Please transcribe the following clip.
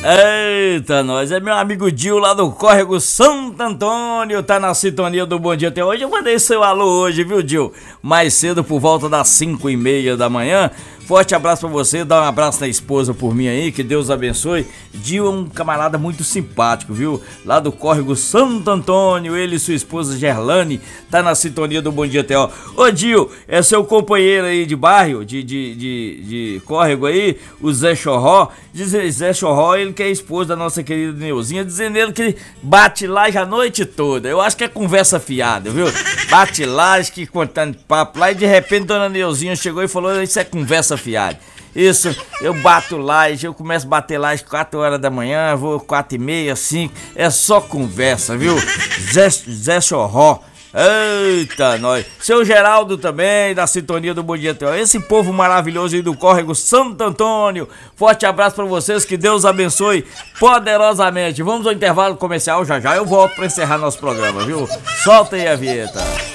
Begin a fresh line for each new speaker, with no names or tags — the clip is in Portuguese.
Eita, nós, é meu amigo Dil lá do Córrego Santo Antônio, tá na sintonia do Bom Dia até hoje. Eu mandei seu alô hoje, viu, Dil? Mais cedo, por volta das 5:30 da manhã. Forte abraço pra você, dá um abraço na esposa por mim aí, que Deus abençoe. Dil é um camarada muito simpático, viu? Lá do Córrego Santo Antônio, ele e sua esposa Gerlane, tá na sintonia do Bom Dia até ó. Ô Dil, é seu companheiro aí de bairro, de córrego aí, o Zé Chorró. Diz Zé Chorró, ele que é esposa da nossa querida Neuzinha, dizendo ele que bate laje a noite toda. Eu acho que é conversa fiada, viu? Bate laje, que contando papo lá, e de repente dona Neuzinha chegou e falou, isso é conversa fiada. Isso, eu bato laje, eu começo a bater laje 4 horas da manhã, vou 4:30, 5, é só conversa, viu? Zé Chorró. Eita, nós. Seu Geraldo também, da sintonia do Bom Dia Teu. Esse povo maravilhoso aí do Córrego Santo Antônio. Forte abraço pra vocês, que Deus abençoe poderosamente. Vamos ao intervalo comercial, já já eu volto pra encerrar nosso programa, viu? Solta aí a vinheta.